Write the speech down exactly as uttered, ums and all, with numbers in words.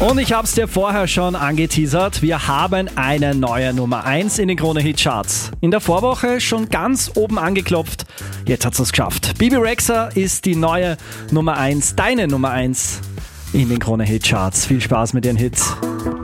Und ich habe es dir vorher schon angeteasert, wir haben eine neue Nummer eins in den Krone-Hit-Charts. In der Vorwoche schon ganz oben angeklopft, jetzt hat es geschafft. Bibi Rexha ist die neue Nummer eins, deine Nummer eins in den Krone-Hit-Charts. Viel Spaß mit den Hits.